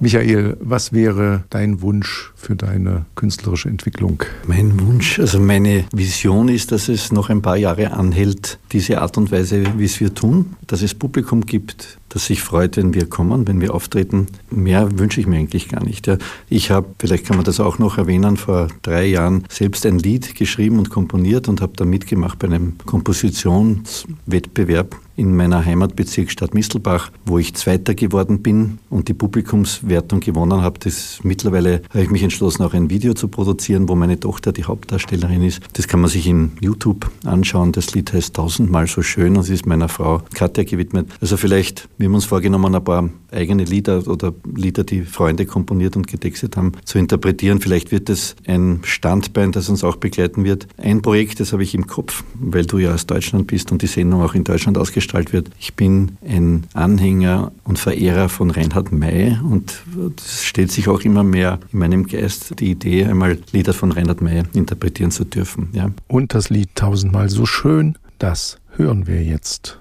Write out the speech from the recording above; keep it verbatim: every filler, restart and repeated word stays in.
Michael, was wäre dein Wunsch für deine künstlerische Entwicklung? Mein Wunsch, also meine Vision ist, dass es noch ein paar Jahre anhält, diese Art und Weise, wie es wir tun, dass es Publikum gibt, das sich freut, wenn wir kommen, wenn wir auftreten. Mehr wünsche ich mir eigentlich gar nicht. Ja. Ich habe, vielleicht kann man das auch noch erwähnen, vor drei Jahren selbst ein Lied geschrieben und komponiert und habe da mitgemacht bei einem Kompositionswettbewerb in meiner Heimatbezirk Stadt Mistelbach, wo ich Zweiter geworden bin und die Publikumswertung gewonnen habe. Das mittlerweile habe ich mich entschlossen, auch ein Video zu produzieren, wo meine Tochter die Hauptdarstellerin ist. Das kann man sich in YouTube anschauen. Das Lied heißt Tausendmal so schön und es ist meiner Frau Katja gewidmet. Also vielleicht, wir haben uns vorgenommen, ein paar eigene Lieder oder Lieder, die Freunde komponiert und getextet haben, zu interpretieren. Vielleicht wird es ein Standbein, das uns auch begleiten wird. Ein Projekt, das habe ich im Kopf, weil du ja aus Deutschland bist und die Sendung auch in Deutschland ausgestrahlt wird. Ich bin ein Anhänger und Verehrer von Reinhard May und es stellt sich auch immer mehr in meinem Geist die Idee, einmal Lieder von Reinhard May interpretieren zu dürfen. Ja. Und das Lied Tausendmal so schön, das hören wir jetzt.